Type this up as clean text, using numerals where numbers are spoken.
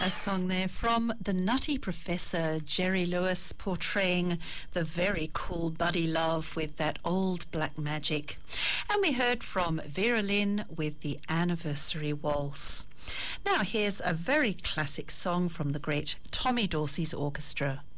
A song there from The Nutty Professor, Jerry Lewis portraying the very cool Buddy Love with that old black magic. And we heard from Vera Lynn with the Anniversary Waltz. Now here's a very classic song from the great Tommy Dorsey's orchestra.